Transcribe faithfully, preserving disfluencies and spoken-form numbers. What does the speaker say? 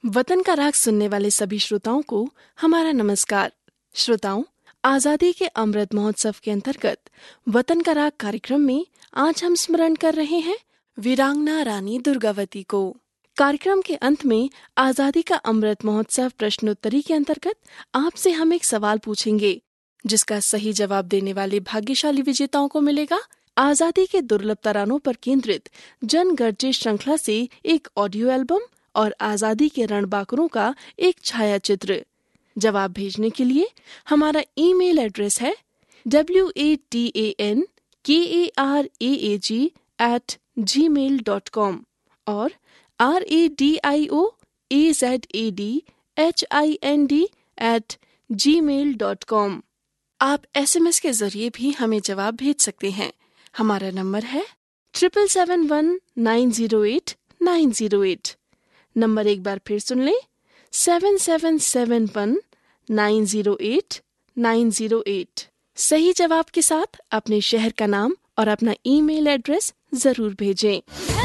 वतन का राग सुनने वाले सभी श्रोताओं को हमारा नमस्कार। श्रोताओं, आजादी के अमृत महोत्सव के अंतर्गत वतन का राग कार्यक्रम में आज हम स्मरण कर रहे हैं वीरांगना रानी दुर्गावती को। कार्यक्रम के अंत में आजादी का अमृत महोत्सव प्रश्नोत्तरी के अंतर्गत आपसे हम एक सवाल पूछेंगे, जिसका सही जवाब देने वाले भाग्यशाली विजेताओं को मिलेगा आजादी के दुर्लभ तरानों पर केंद्रित जन गर्जे श्रृंखला से एक ऑडियो एल्बम और आजादी के रणबांकुरों का एक छायाचित्र। जवाब भेजने के लिए हमारा ईमेल एड्रेस है W A T A N के ए आर ए ए जी एट जी मेल डॉट कॉम और R A D I O A Z A D H I N D at जी मेल डॉट कॉम। आप एस एम एस के जरिए भी हमें जवाब भेज सकते हैं। हमारा नंबर है triple seven one nine zero at nine zero at. Number एक बार फिर सुन लें, सेवन सेवन सेवन वन nine zero at nine zero at. सही जवाब के साथ अपने शहर का नाम और अपना ईमेल एड्रेस जरूर भेजें।